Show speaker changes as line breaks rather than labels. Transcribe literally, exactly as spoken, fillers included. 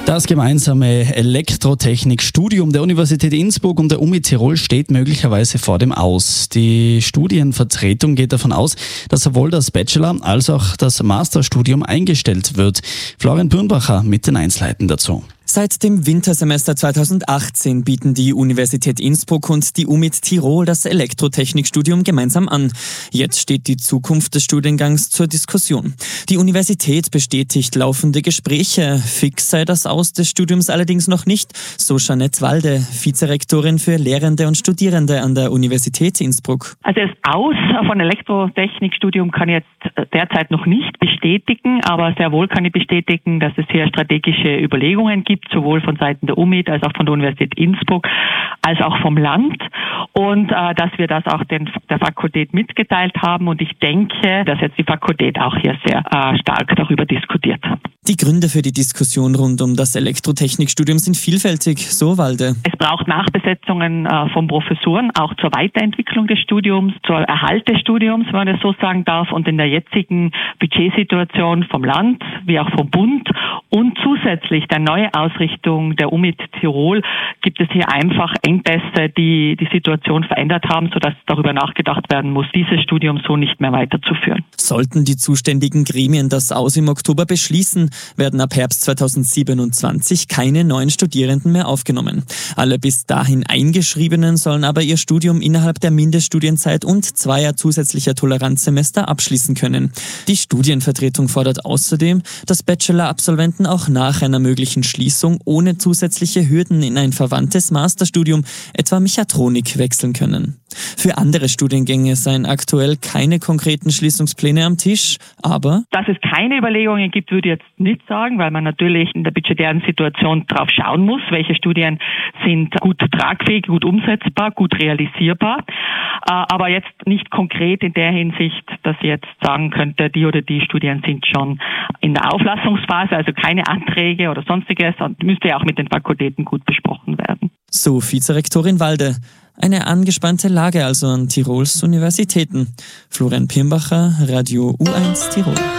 Das gemeinsame Elektrotechnikstudium der Universität Innsbruck und der U M I Tirol steht möglicherweise vor dem Aus. Die Studienvertretung geht davon aus, dass sowohl das Bachelor- als auch das Masterstudium eingestellt wird. Florian Pürnbacher mit den Einzelheiten dazu.
Seit dem Wintersemester zweitausendachtzehn bieten die Universität Innsbruck und die U M I Tirol das Elektrotechnikstudium gemeinsam an. Jetzt steht die Zukunft des Studiengangs zur Diskussion. Die Universität bestätigt laufende Gespräche. Fix sei das Aus des Studiums allerdings noch nicht, so Jeanette Walde, Vizerektorin für Lehrende und Studierende an der Universität Innsbruck.
Also das Aus von Elektrotechnikstudium kann ich jetzt derzeit noch nicht bestätigen, aber sehr wohl kann ich bestätigen, dass es hier strategische Überlegungen gibt, sowohl von Seiten der U M I als auch von der Universität Innsbruck, als auch vom Land. Und äh, dass wir das auch den, der Fakultät mitgeteilt haben. Und ich denke, dass jetzt die Fakultät auch hier sehr äh, stark darüber diskutiert hat.
Die Gründe für die Diskussion rund um das Elektrotechnikstudium sind vielfältig, so Walde.
Es braucht Nachbesetzungen äh, von Professuren, auch zur Weiterentwicklung des Studiums, zur Erhalt des Studiums, wenn man das so sagen darf. Und in der jetzigen Budgetsituation vom Land wie auch vom Bund und zusätzlich der neue Ausrichtung der U M I Tirol gibt es hier einfach Engpässe, die die Situation verändert haben, sodass darüber nachgedacht werden muss, dieses Studium so nicht mehr weiterzuführen.
Sollten die zuständigen Gremien das Aus im Oktober beschließen, werden ab Herbst zweitausendsiebenundzwanzig keine neuen Studierenden mehr aufgenommen. Alle bis dahin Eingeschriebenen sollen aber ihr Studium innerhalb der Mindeststudienzeit und zweier zusätzlicher Toleranzsemester abschließen können. Die Studienvertretung fordert außerdem, dass Bachelor-Absolventen auch nach einer möglichen Schließung ohne zusätzliche Hürden in ein verwandtes Masterstudium, etwa Mechatronik, wechseln können. Für andere Studiengänge seien aktuell keine konkreten Schließungspläne am Tisch, aber...
Dass es keine Überlegungen gibt, würde ich jetzt nicht sagen, weil man natürlich in der budgetären Situation drauf schauen muss, welche Studien sind gut tragfähig, gut umsetzbar, gut realisierbar, aber jetzt nicht konkret in der Hinsicht, dass ich jetzt sagen könnte, die oder die Studien sind schon in der Auflassungsphase, also keine Anträge oder sonstiges, und müsste ja auch mit den Fakultäten gut besprochen werden.
So Vizerektorin Walde. Eine angespannte Lage also an Tirols Universitäten. Florian Pürnbacher, Radio U eins Tirol.